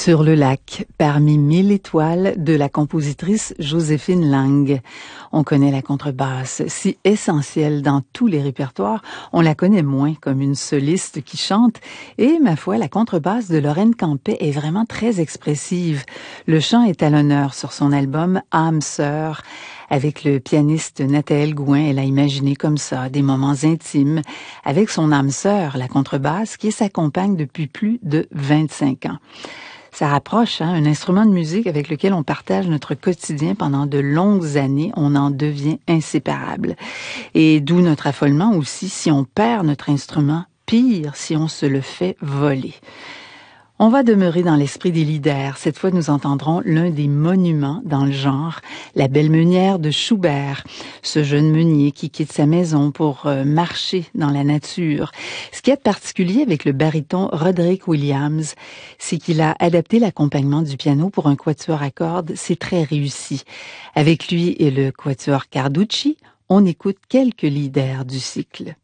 Sur le lac, parmi 1000 étoiles de la compositrice Joséphine Lang. On connaît la contrebasse, si essentielle dans tous les répertoires, on la connaît moins comme une soliste qui chante. Et ma foi, la contrebasse de Lorraine Campet est vraiment très expressive. Le chant est à l'honneur sur son album Âme sœur. Avec le pianiste Nathaël Gouin, elle a imaginé comme ça des moments intimes avec son âme sœur, la contrebasse, qui s'accompagne depuis plus de 25 ans. Ça rapproche un instrument de musique avec lequel on partage notre quotidien pendant de longues années. On en devient inséparable. Et d'où notre affolement aussi si on perd notre instrument, pire si on se le fait voler. On va demeurer dans l'esprit des leaders. Cette fois, nous entendrons l'un des monuments dans le genre, la Belle Meunière de Schubert, ce jeune meunier qui quitte sa maison pour marcher dans la nature. Ce qui est particulier avec le baryton Roderick Williams, c'est qu'il a adapté l'accompagnement du piano pour un quatuor à cordes. C'est très réussi. Avec lui et le quatuor Carducci, on écoute quelques leaders du cycle.